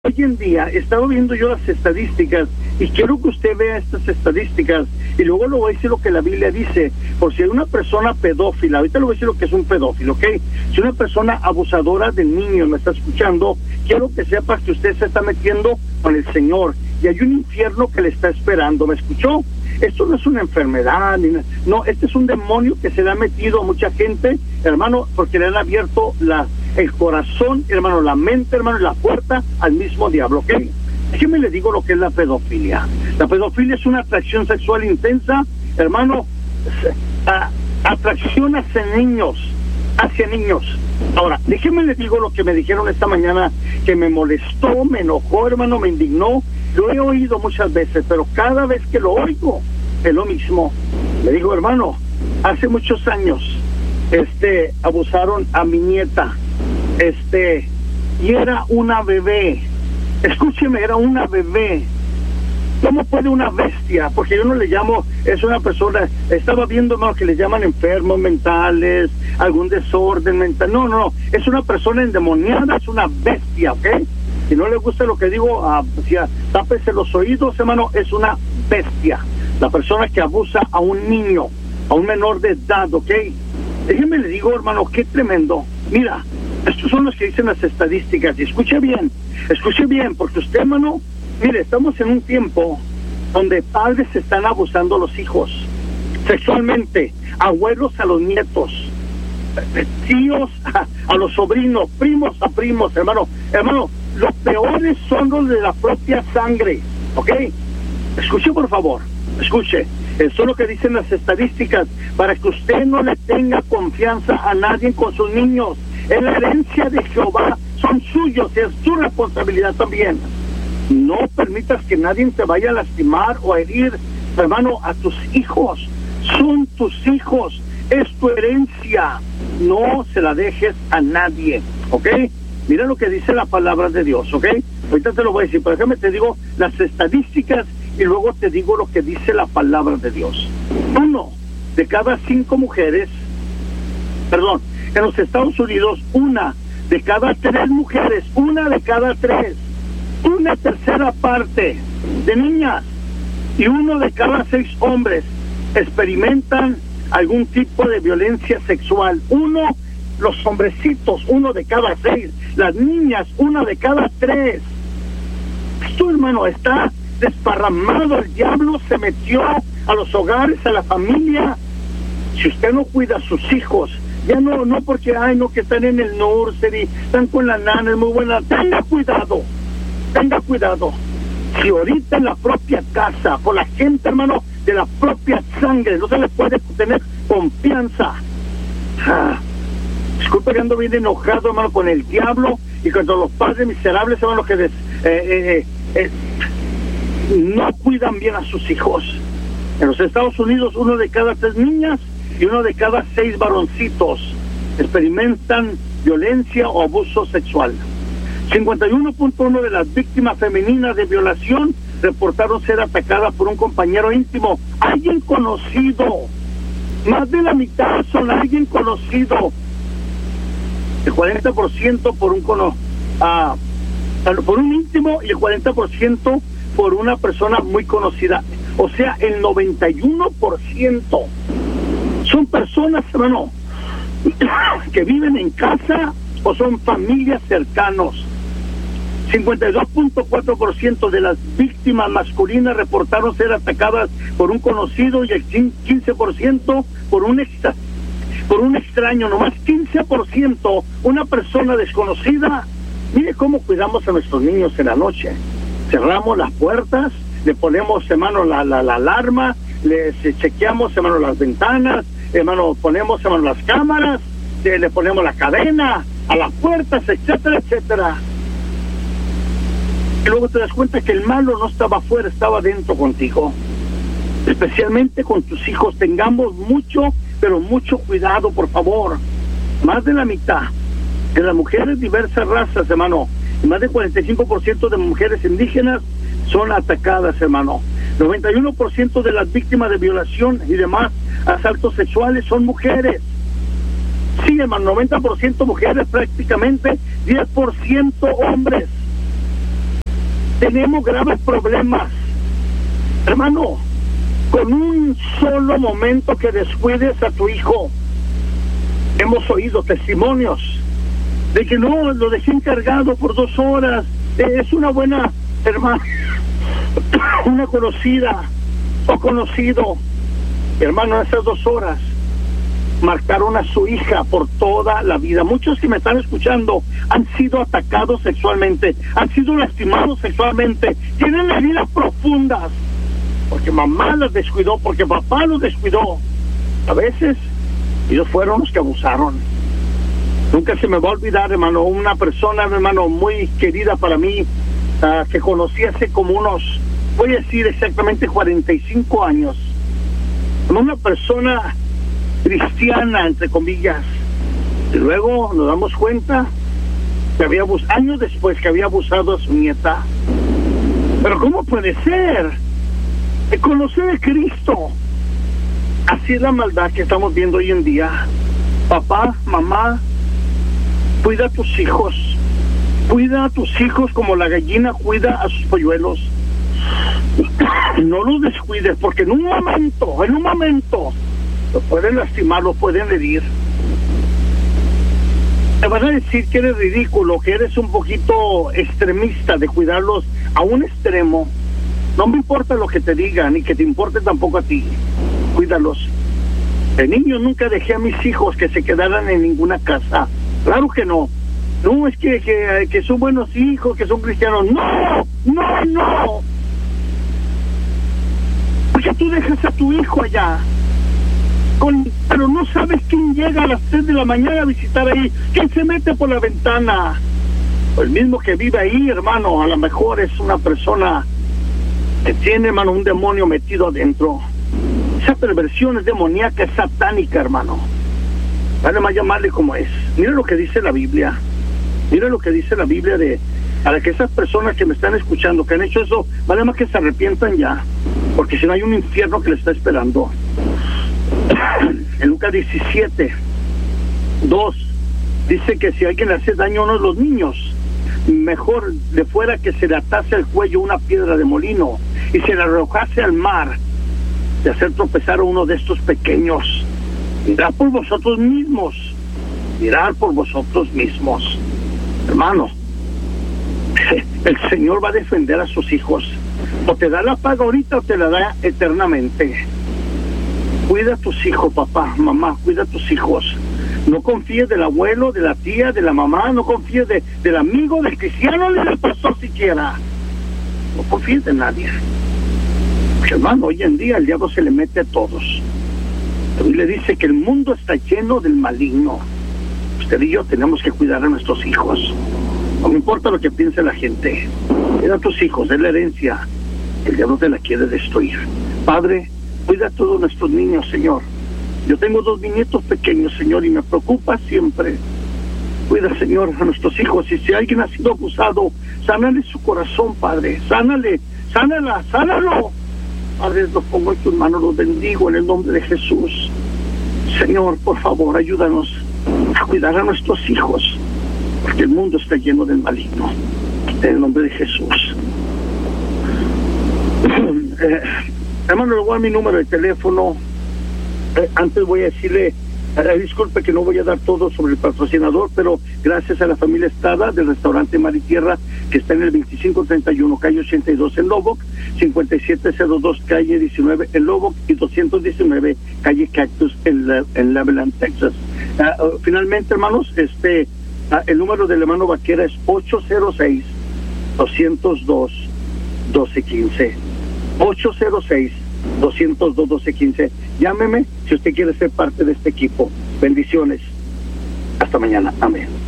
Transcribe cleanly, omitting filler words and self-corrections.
Hoy en día, estaba viendo yo las estadísticas y quiero que usted vea estas estadísticas y luego le voy a decir lo que la Biblia dice. Por si hay una persona pedófila, ahorita le voy a decir lo que es un pedófilo, ¿ok? Si una persona abusadora de niños me está escuchando, quiero que sepa que usted se está metiendo con el Señor y hay un infierno que le está esperando, ¿me escuchó? Esto no es una enfermedad, no, este es un demonio que se le ha metido a mucha gente, hermano, porque le han abierto el corazón, hermano, la mente, hermano, y la puerta al mismo diablo, ¿ok? Déjeme le digo lo que es la pedofilia. La pedofilia es una atracción sexual intensa, hermano, atracción hacia niños. Ahora, déjeme le digo lo que me dijeron esta mañana, que me molestó, me enojó, hermano, me indignó. Lo he oído muchas veces, pero cada vez que lo oigo, es lo mismo. Le digo, hermano, hace muchos años, abusaron a mi nieta, y era una bebé. Escúcheme, era una bebé. ¿Cómo puede una bestia? Porque yo no le llamo, es una persona, estaba viendo, hermano, que le llaman enfermos mentales, algún desorden mental. No, es una persona endemoniada, es una bestia, ¿ok? Si no le gusta lo que digo, tápese los oídos, hermano, es una bestia. La persona que abusa a un niño, a un menor de edad, ¿ok? Déjeme le digo, hermano, qué tremendo. Mira, estos son los que dicen las estadísticas, y escuche bien, porque usted, hermano, mire, estamos en un tiempo donde padres están abusando a los hijos sexualmente, abuelos a los nietos, tíos a los sobrinos, primos a primos, hermano, los peores son los de la propia sangre, ¿ok? Escuche, por favor, escuche. Eso es lo que dicen las estadísticas, para que usted no le tenga confianza a nadie con sus niños. Es la herencia de Jehová, son suyos, es su responsabilidad también. No permitas que nadie te vaya a lastimar o a herir, hermano, a tus hijos. Son tus hijos, es tu herencia. No se la dejes a nadie, ¿ok? Mira lo que dice la palabra de Dios, ¿ok? Ahorita te lo voy a decir, pero déjame te digo las estadísticas y luego te digo lo que dice la palabra de Dios. 1 de cada 5 mujeres, en los Estados Unidos, 1 de cada 3 mujeres, 1 de cada 3, 1/3 parte de niñas y 1 de cada 6 hombres experimentan algún tipo de violencia sexual. Los hombrecitos, 1 de cada 6, las niñas, 1 de cada 3. Esto, hermano, está desparramado. El diablo se metió a los hogares, a la familia. Si usted no cuida a sus hijos, ya no porque, que están en el nursery, están con la nana, es muy buena. Tenga cuidado. Si ahorita en la propia casa, con la gente, hermano, de la propia sangre, no se le puede tener confianza. Disculpe que ando bien enojado, hermano, con el diablo y con los padres miserables, hermano, que no cuidan bien a sus hijos. En los Estados Unidos, 1 de cada 3 niñas y 1 de cada 6 varoncitos experimentan violencia o abuso sexual. 51.1 de las víctimas femeninas de violación reportaron ser atacadas por un compañero íntimo, alguien conocido. Más de la mitad son alguien conocido. El 40% por un íntimo y el 40% por una persona muy conocida. O sea, el 91% son personas, hermano, que viven en casa o son familias cercanos. 52.4% de las víctimas masculinas reportaron ser atacadas por un conocido y el 15% por un extraño, nomás 15% una persona desconocida. Mire cómo cuidamos a nuestros niños en la noche. Cerramos las puertas, le ponemos, hermano, la alarma, le chequeamos, hermano, las ventanas, hermano, ponemos, hermano, las cámaras, le ponemos la cadena a las puertas, etcétera, etcétera. Y luego te das cuenta que el malo no estaba afuera, estaba dentro contigo. Especialmente con tus hijos. Tengamos mucho, pero mucho cuidado, por favor. Más de la mitad de las mujeres de diversas razas, hermano, y más del 45% de mujeres indígenas son atacadas, hermano. 91% de las víctimas de violación y demás asaltos sexuales son mujeres. Sí, hermano, 90% mujeres prácticamente, 10% hombres. Tenemos graves problemas, hermano. Con un solo momento que descuides a tu hijo, hemos oído testimonios de que no, lo dejé encargado por 2 horas. Es una buena hermana, una conocida o conocido, hermano, esas 2 horas marcaron a su hija por toda la vida. Muchos que me están escuchando han sido atacados sexualmente, han sido lastimados sexualmente, tienen heridas profundas, porque mamá las descuidó, porque papá los descuidó. A veces ellos fueron los que abusaron. Nunca se me va a olvidar, hermano, una persona, hermano, muy querida para mí, que conocí hace como unos, voy a decir exactamente 45 años. Una persona cristiana, entre comillas. Y luego nos damos cuenta que había años después que había abusado a su nieta. Pero ¿cómo puede ser? Conocer a Cristo. Así es la maldad que estamos viendo hoy en día. Papá, mamá, cuida a tus hijos. Cuida a tus hijos como la gallina cuida a sus polluelos. No los descuides, porque en un momento lo pueden lastimar, lo pueden herir. Te van a decir que eres ridículo, que eres un poquito extremista de cuidarlos a un extremo. No me importa lo que te digan, ni que te importe tampoco a ti. Cuídalos. De niño nunca dejé a mis hijos que se quedaran en ninguna casa. Claro que no. No, es que son buenos hijos, que son cristianos. No. Porque tú dejas a tu hijo allá. Pero no sabes quién llega a las 3 de la mañana a visitar ahí, quién se mete por la ventana. El mismo que vive ahí, hermano, a lo mejor es una persona que tiene, hermano, un demonio metido adentro. Esa perversión es demoníaca, es satánica, hermano. Vale más llamarle como es. Mira lo que dice la Biblia. Mira lo que dice la Biblia para que esas personas que me están escuchando, que han hecho eso, vale más que se arrepientan ya, porque si no hay un infierno que le está esperando. En Lucas 17:2 dice que si alguien le hace daño a uno de los niños, mejor le fuera que se le atase al cuello una piedra de molino y se le arrojase al mar, de hacer tropezar a uno de estos pequeños. Mirad por vosotros mismos, hermano. El Señor va a defender a sus hijos. O te da la paga ahorita o te la da eternamente. Cuida a tus hijos, papá, mamá, cuida a tus hijos. No confíes del abuelo, de la tía, de la mamá, no confíes del amigo, del cristiano, ni del pastor siquiera. No confíes de nadie. Porque, hermano, hoy en día el diablo se le mete a todos. La Biblia dice que el mundo está lleno del maligno. Usted y yo tenemos que cuidar a nuestros hijos. No me importa lo que piense la gente. Cuida a tus hijos, es la herencia. El diablo te la quiere destruir. Padre, cuida a todos nuestros niños, Señor. Yo tengo 2 nietos pequeños, Señor, y me preocupa siempre. Cuida, Señor, a nuestros hijos. Y si alguien ha sido abusado, sánale su corazón, Padre. Sánalo. Padre, los pongo en tus manos, los bendigo en el nombre de Jesús. Señor, por favor, ayúdanos a cuidar a nuestros hijos, porque el mundo está lleno del maligno. En el nombre de Jesús. Hermano, le voy a dar mi número de teléfono. Antes voy a decirle, disculpe que no voy a dar todo sobre el patrocinador, pero gracias a la familia Estrada del restaurante Mar y Tierra, que está en el 2531 calle 82 en Lubbock, 5702 calle 19 en Lubbock y 219 calle Cactus en Lebanon, Texas. Finalmente, hermanos, el número del hermano Vaquera es 806-202-1215. 806-202-1215. Llámeme si usted quiere ser parte de este equipo. Bendiciones. Hasta mañana. Amén.